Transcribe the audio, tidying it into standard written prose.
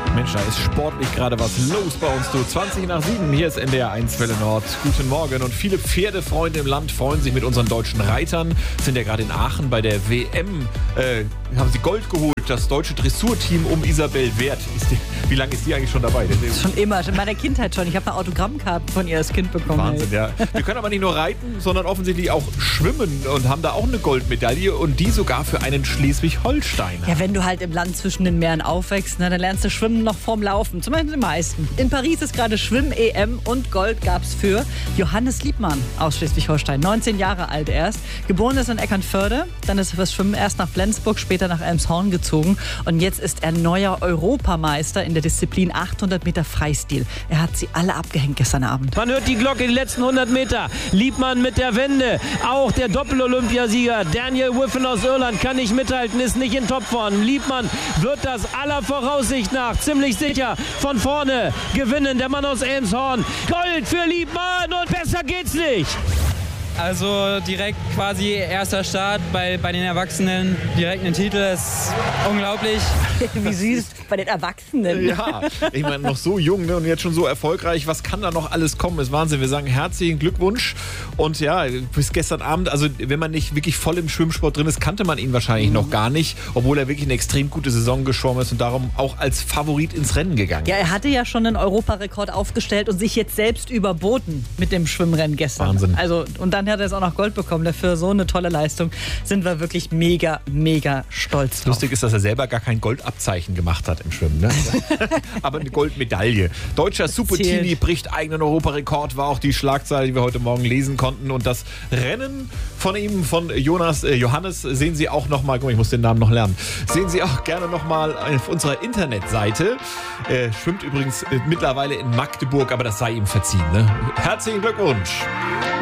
Mensch, da ist sportlich gerade was los bei uns, du. 20:07, hier ist NDR 1 Welle Nord. Guten Morgen. Und viele Pferdefreunde im Land freuen sich mit unseren deutschen Reitern. Sind ja gerade in Aachen bei der WM, haben sie Gold geholt. Das deutsche Dressurteam um Isabel Werth. Wie lange ist die eigentlich schon dabei? Schon immer, schon in meiner Kindheit schon. Ich habe eine Autogrammkarte von ihr als Kind bekommen. Wahnsinn, ja. Wir können aber nicht nur reiten, sondern offensichtlich auch schwimmen und haben da auch eine Goldmedaille und die sogar für einen Schleswig-Holsteiner. Ja, wenn du halt im Land zwischen den Meeren aufwächst, dann lernst du Schwimmen noch vorm Laufen. Zumindest die meisten. In Paris ist gerade Schwimm-EM und Gold gab's für Johannes Liebmann aus Schleswig-Holstein. 19 Jahre alt erst. Geboren ist in Eckernförde. Dann ist er fürs Schwimmen erst nach Flensburg, später nach Elmshorn gezogen. Und jetzt ist er neuer Europameister in der Disziplin 800 Meter Freistil. Er hat sie alle abgehängt gestern Abend. Man hört die Glocke, die letzten 100 Meter. Liebmann mit der Wende. Auch der Doppel-Olympiasieger Daniel Wiffen aus Irland kann nicht mithalten, ist nicht in Topform. Liebmann wird das aller Voraussicht nach ziemlich sicher von vorne gewinnen. Der Mann aus Elmshorn. Gold für Liebmann und besser geht's nicht. Also direkt quasi erster Start bei den Erwachsenen, direkt einen Titel, das ist unglaublich. Wie süß bei den Erwachsenen. Ja, ich meine, noch so jung, ne, und jetzt schon so erfolgreich. Was kann da noch alles kommen? Ist Wahnsinn. Wir sagen herzlichen Glückwunsch. Und ja, bis gestern Abend, also wenn man nicht wirklich voll im Schwimmsport drin ist, kannte man ihn wahrscheinlich noch gar nicht, obwohl er wirklich eine extrem gute Saison geschwommen ist und darum auch als Favorit ins Rennen gegangen. Ja, er hatte ja schon einen Europarekord aufgestellt und sich jetzt selbst überboten mit dem Schwimmrennen gestern. Wahnsinn. Also, und dann hat er jetzt auch noch Gold bekommen. Dafür so eine tolle Leistung. Sind wir wirklich mega, mega stolz drauf. Lustig ist, dass er selber gar kein Goldabzeichen gemacht hat im Schwimmen. Ne? Aber eine Goldmedaille. Deutscher Supputini bricht eigenen Europarekord, war auch die Schlagzeile, die wir heute Morgen lesen konnten. Und das Rennen von ihm, von Johannes, sehen Sie auch nochmal, guck mal, ich muss den Namen noch lernen, sehen Sie auch gerne nochmal auf unserer Internetseite. Schwimmt übrigens mittlerweile in Magdeburg, aber das sei ihm verziehen. Ne? Herzlichen Glückwunsch.